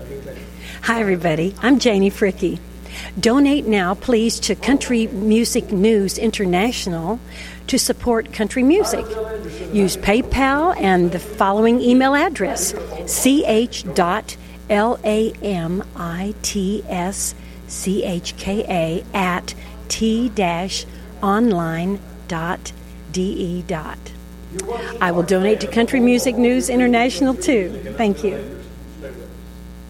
Hi, everybody. I'm Janie Fricke. Donate now, please, to Country Music News International to support country music. Use PayPal and the following email address, ch.lamitschka@t-online.de. I will donate to Country Music News International, too. Thank you.